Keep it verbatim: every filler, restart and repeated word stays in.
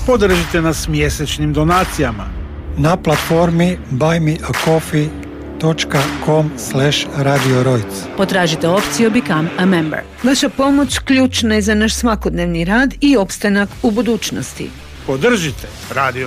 Podržite nas mjesečnim donacijama na platformi buymeacoffee dot com slash radio rojc. Potražite opciju Become a Member. Vaša pomoć ključna je za naš svakodnevni rad i opstanak u budućnosti. Podržite Radio